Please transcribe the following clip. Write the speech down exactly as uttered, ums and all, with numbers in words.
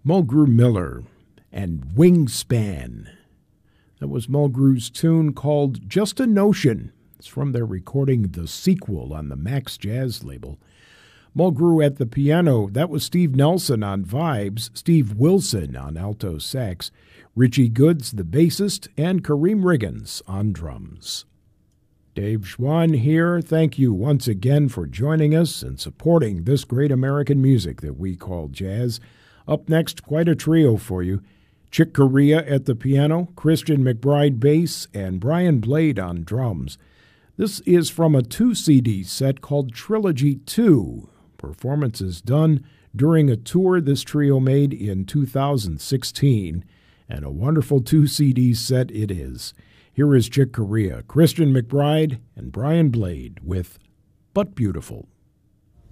Mulgrew Miller and Wingspan. That was Mulgrew's tune called Just a Notion. It's from their recording The Sequel on the Max Jazz label. Mulgrew at the piano, that was Steve Nelson on vibes, Steve Wilson on alto sax, Richie Goods, the bassist, and Kareem Riggins on drums. Dave Schwann here. Thank you once again for joining us and supporting this great American music that we call jazz. Up next, quite a trio for you. Chick Corea at the piano, Christian McBride bass, and Brian Blade on drums. This is from a two-C D set called Trilogy two. Performances done during a tour this trio made in two thousand sixteen, and a wonderful two-C D set it is. Here is Chick Corea, Christian McBride, and Brian Blade with But Beautiful.